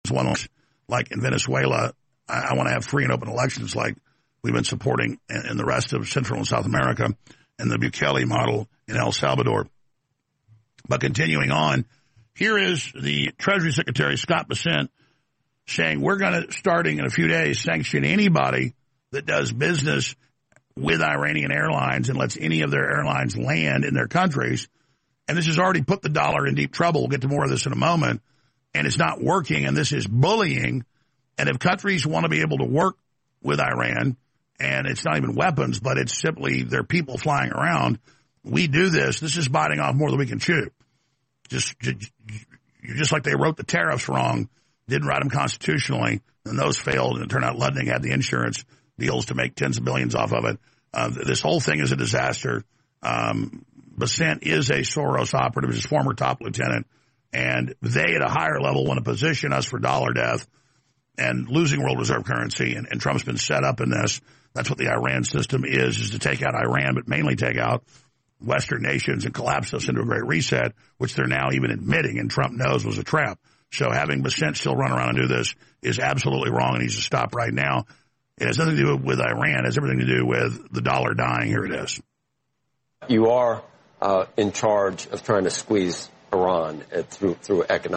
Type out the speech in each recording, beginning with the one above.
one like in Venezuela. I want to have free and open elections like we've been supporting in the rest of Central and South America, and the Bukele model in El Salvador. But continuing on, here is the Treasury Secretary, Scott Bessent, saying we're going to, starting in a few days, sanction anybody that does business with Iranian airlines and lets any of their airlines land in their countries. And this has already put the dollar in deep trouble. We'll get to more of this in a moment. And it's not working, and this is bullying. And if countries want to be able to work with Iran, and it's not even weapons, but it's simply their people flying around, we do this. This is biting off more than we can chew. Just like they wrote the tariffs wrong, didn't write them constitutionally, and those failed, and it turned out Ludwig had the insurance deals to make tens of billions off of it. This whole thing is a disaster. Bessent is a Soros operative, his former top lieutenant, and they at a higher level want to position us for dollar death and losing world reserve currency, and Trump's been set up in this. That's what the Iran system is to take out Iran, but mainly take out Western nations and collapse us into a great reset, which they're now even admitting, and Trump knows was a trap. So having Bessent still run around and do this is absolutely wrong, and needs to stop right now. It has nothing to do with Iran. It has everything to do with the dollar dying. Here it is. You are in charge of trying to squeeze Iran through economic.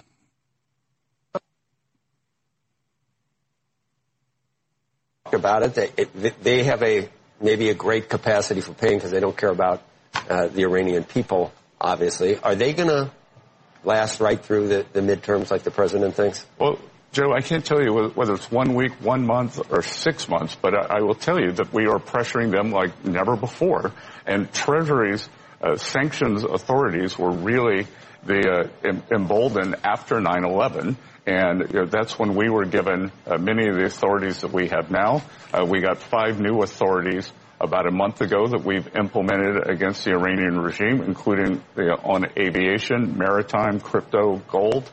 About it, they have maybe a great capacity for paying because they don't care about the Iranian people, obviously. Are they going to last right through the midterms like the president thinks? Well, Joe, I can't tell you whether it's 1 week, 1 month, or 6 months, but I will tell you that we are pressuring them like never before. And Treasury's sanctions authorities were really emboldened after 9/11. And that's when we were given many of the authorities that we have now. We got 5 new authorities about a month ago that we've implemented against the Iranian regime, including on aviation, maritime, crypto, gold.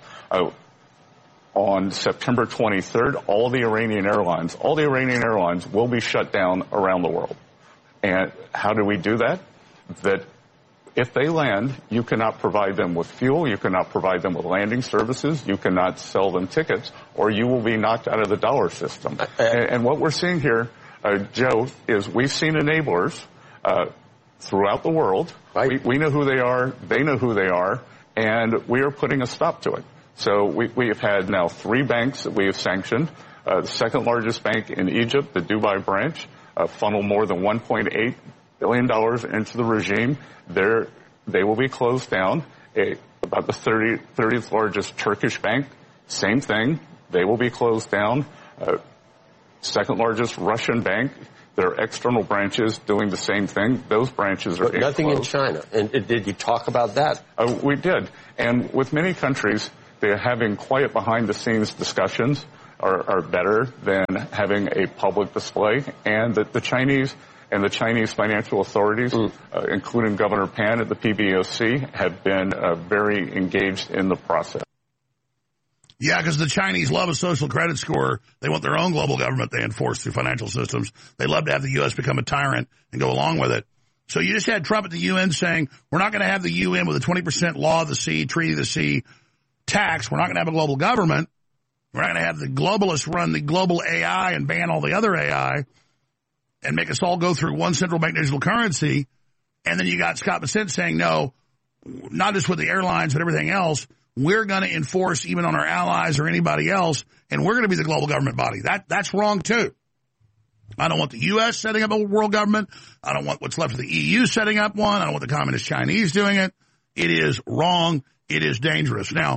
On September 23rd, all the Iranian airlines will be shut down around the world. And how do we do that? That if they land, you cannot provide them with fuel, you cannot provide them with landing services, you cannot sell them tickets, or you will be knocked out of the dollar system. And what we're seeing here, Joe, is we've seen enablers throughout the world. Right. We know who they are, they know who they are, and we are putting a stop to it. So we have had now 3 banks that we have sanctioned. The second largest bank in Egypt, the Dubai branch, funneled more than $1.8 billion into the regime. They will be closed down. About the 30th largest Turkish bank, same thing. They will be closed down. Second largest Russian bank, their external branches doing the same thing. Those branches are nothing closed. In China. And did you talk about that? We did. And with many countries, they're having quiet behind-the-scenes discussions are better than having a public display. And the Chinese and the Chinese financial authorities, including Governor Pan at the PBOC, have been very engaged in the process. Yeah, because the Chinese love a social credit score. They want their own global government they enforce through financial systems. They love to have the U.S. become a tyrant and go along with it. So you just had Trump at the UN saying, we're not going to have the UN with a 20% law of the sea, treaty of the sea tax. We're not going to have a global government. We're not going to have the globalists run the global AI and ban all the other AI and make us all go through one central bank digital currency. And then you got Scott Bessent saying, no, not just with the airlines, but everything else. We're going to enforce even on our allies or anybody else, and we're going to be the global government body. That's wrong, too. I don't want the U.S. setting up a world government. I don't want what's left of the EU setting up one. I don't want the communist Chinese doing it. It is wrong. It is dangerous. Now,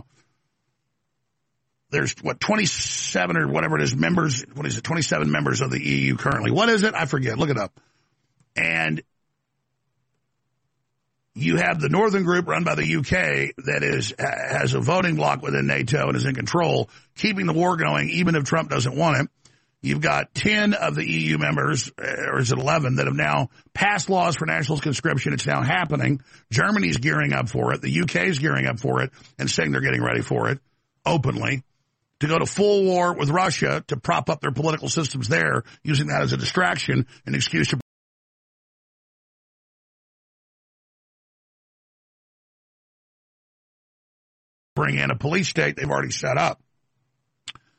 there's, 27 or whatever it is, members, 27 members of the EU currently. What is it? I forget. Look it up. And you have the Northern Group run by the UK that has a voting bloc within NATO and is in control, keeping the war going even if Trump doesn't want it. You've got 10 of the EU members, or is it 11, that have now passed laws for national conscription. It's now happening. Germany's gearing up for it. The UK's gearing up for it and saying they're getting ready for it openly, to go to full war with Russia to prop up their political systems there, using that as a distraction, an excuse to bring in a police state they've already set up.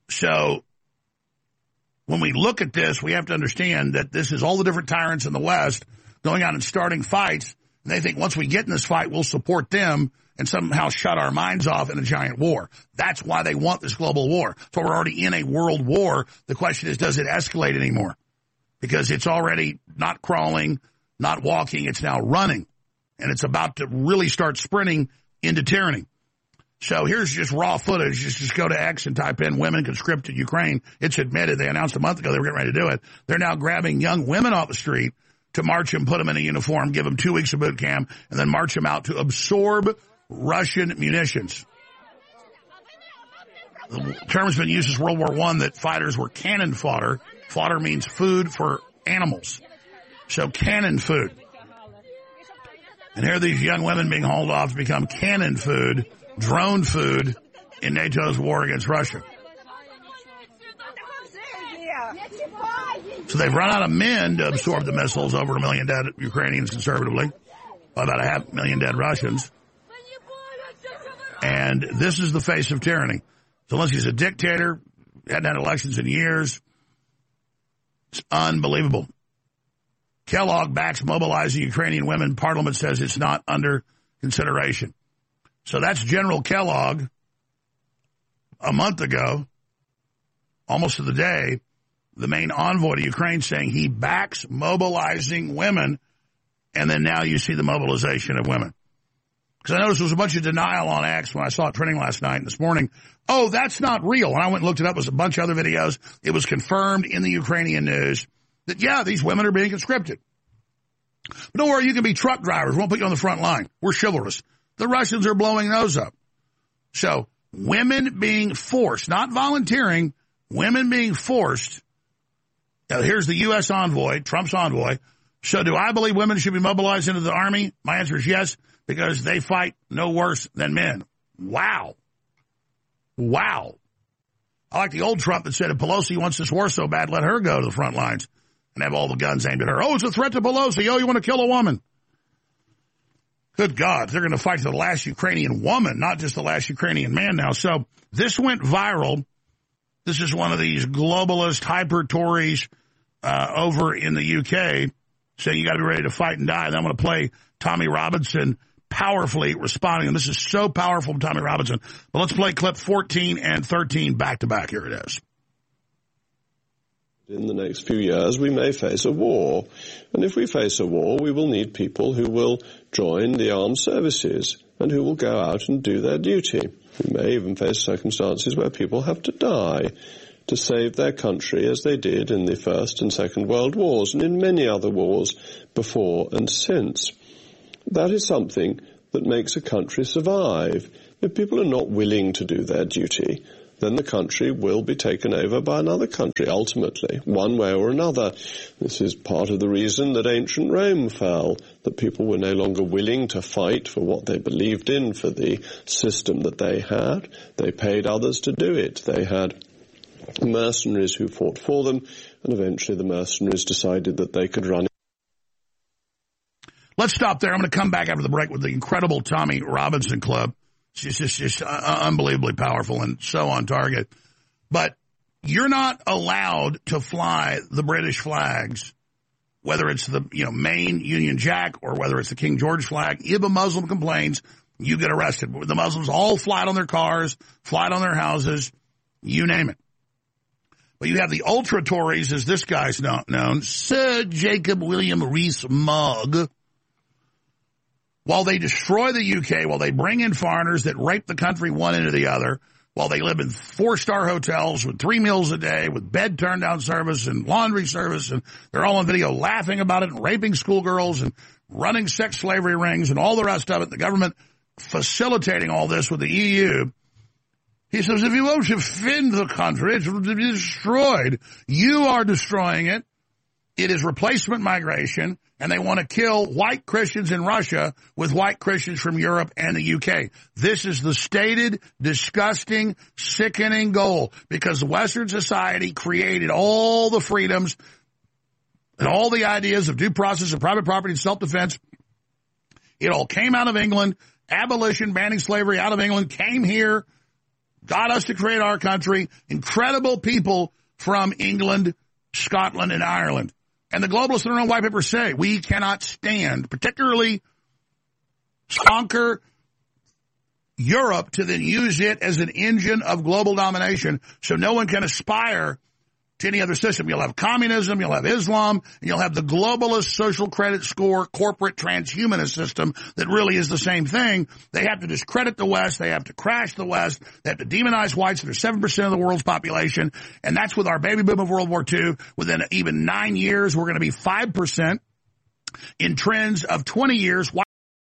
So when we look at this, we have to understand that this is all the different tyrants in the West going out and starting fights. And they think once we get in this fight, we'll support them and somehow shut our minds off in a giant war. That's why they want this global war. So we're already in a world war. The question is, does it escalate anymore? Because it's already not crawling, not walking, it's now running. And it's about to really start sprinting into tyranny. So here's just raw footage. Just go to X and type in women conscripted Ukraine. It's admitted. They announced a month ago they were getting ready to do it. They're now grabbing young women off the street to march them, put them in a uniform, give them 2 weeks of boot camp, and then march them out to absorb Russian munitions. The term has been used since World War I that fighters were cannon fodder. Fodder means food for animals. So cannon food. And here are these young women being hauled off to become cannon food, drone food in NATO's war against Russia. So they've run out of men to absorb the missiles, over 1 million dead Ukrainians conservatively, about 500,000 dead Russians. And this is the face of tyranny. Zelensky's a dictator, hadn't had elections in years. It's unbelievable. Kellogg backs mobilizing Ukrainian women. Parliament says it's not under consideration. So that's General Kellogg a month ago, almost to the day, the main envoy to Ukraine saying he backs mobilizing women, and then now you see the mobilization of women. Because I noticed there was a bunch of denial on X when I saw it trending last night and this morning. Oh, that's not real. And I went and looked it up. It was a bunch of other videos. It was confirmed in the Ukrainian news that, yeah, these women are being conscripted. But don't worry, you can be truck drivers. We won't put you on the front line. We're chivalrous. The Russians are blowing those up. So women being forced, not volunteering, women being forced. Now, here's the U.S. envoy, Trump's envoy. So do I believe women should be mobilized into the army? My answer is yes, because they fight no worse than men. Wow. Wow. I like the old Trump that said if Pelosi wants this war so bad, let her go to the front lines and have all the guns aimed at her. Oh, it's a threat to Pelosi. Oh, you want to kill a woman. Good God, they're going to fight to the last Ukrainian woman, not just the last Ukrainian man now. So this went viral. This is one of these globalist hyper-Tories over in the UK saying you got to be ready to fight and die. And I'm going to play Tommy Robinson powerfully responding. And this is so powerful from Tommy Robinson. But let's play clip 14 and 13 back to back. Here it is. In the next few years, we may face a war. And if we face a war, we will need people who will join the armed services and who will go out and do their duty. We may even face circumstances where people have to die to save their country, as they did in the First and Second World Wars and in many other wars before and since. That is something that makes a country survive. If people are not willing to do their duty, then the country will be taken over by another country, ultimately, one way or another. This is part of the reason that ancient Rome fell, that people were no longer willing to fight for what they believed in, for the system that they had. They paid others to do it. They had mercenaries who fought for them, and eventually the mercenaries decided that they could run. Let's stop there. I'm going to come back after the break with the incredible Tommy Robinson Club. It's just unbelievably powerful and so on target. But you're not allowed to fly the British flags, whether it's the main Union Jack or whether it's the King George flag. If a Muslim complains, you get arrested. The Muslims all fly it on their cars, fly it on their houses, you name it. But you have the ultra-Tories, as this guy's known, Sir Jacob William Rees-Mogg. While they destroy the UK, while they bring in foreigners that rape the country one into the other, while they live in 4-star hotels with 3 meals a day, with bed turn-down service and laundry service, and they're all on video laughing about it and raping schoolgirls and running sex slavery rings and all the rest of it, the government facilitating all this with the EU. He says, if you won't defend the country, it will be destroyed. You are destroying it. It is replacement migration, and they want to kill white Christians in Russia with white Christians from Europe and the UK. This is the stated, disgusting, sickening goal, because Western society created all the freedoms and all the ideas of due process and private property and self-defense. It all came out of England. Abolition, banning slavery out of England, came here. got us to create our country, incredible people from England, Scotland, and Ireland. And the globalists in their own white paper say we cannot stand, particularly conquer Europe to then use it as an engine of global domination so no one can aspire to any other system. You'll have communism, you'll have Islam, and you'll have the globalist social credit score corporate transhumanist system that really is the same thing. They have to discredit the West. They have to crash the West. They have to demonize whites that are 7% of the world's population. And that's with our baby boom of World War II. Within even 9 years, we're going to be 5%. In trends of 20 years,